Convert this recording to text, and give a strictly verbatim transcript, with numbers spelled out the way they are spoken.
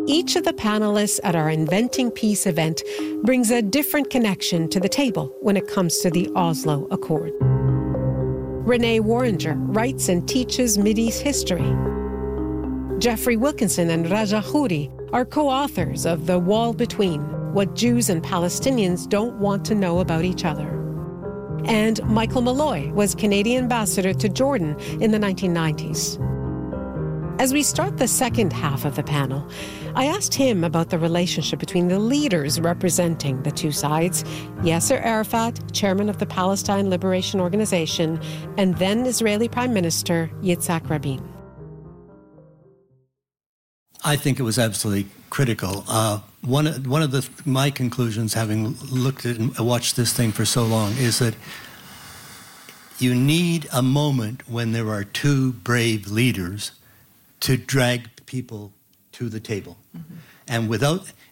Each of the panelists at our Inventing Peace event brings a different connection to the table when it comes to the Oslo Accord. Renee Warringer writes and teaches Mideast history. Jeffrey Wilkinson and Raja Khoury are co-authors of The Wall Between, What Jews and Palestinians Don't Want to Know About Each Other. And Michael Malloy was Canadian ambassador to Jordan in the nineteen nineties. As we start the second half of the panel, I asked him about the relationship between the leaders representing the two sides, Yasser Arafat, chairman of the Palestine Liberation Organization, and then Israeli Prime Minister Yitzhak Rabin. I think it was absolutely critical. Uh, one, one of the my conclusions, having looked at and watched this thing for so long, is that you need a moment when there are two brave leaders to drag people to the table. Mm-hmm. And without,